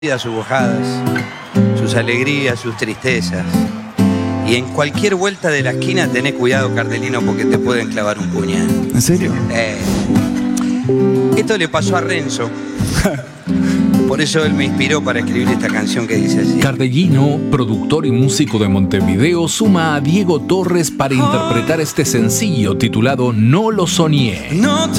sus bojadas, sus alegrías, sus tristezas. Y en cualquier vuelta de la esquina tenés cuidado, Cardelino, porque te pueden clavar un puñal. ¿En serio? Esto le pasó a Renzo. Por eso él me inspiró para escribir esta canción que dice así. Cardelino, productor y músico de Montevideo, suma a Diego Torres para interpretar este sencillo titulado No lo soñé. No te